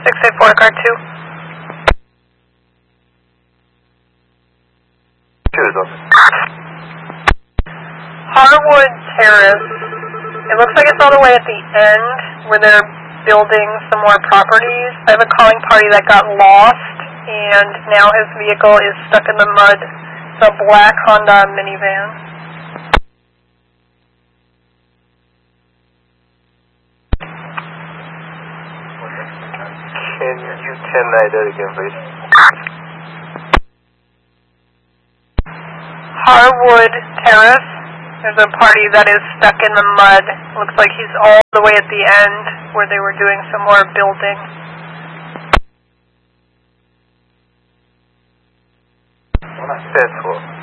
684 car 2. Harwood Terrace. It looks like it's all the way at the end where they're building some more properties. I have a calling party that got lost, and now his vehicle is stuck in the mud. It's a black Honda minivan. Can you 10-9 that again, please? Harwood Terrace. There's a party that is stuck in the mud. Looks like he's all the way at the end where they were doing some more building. That's cool.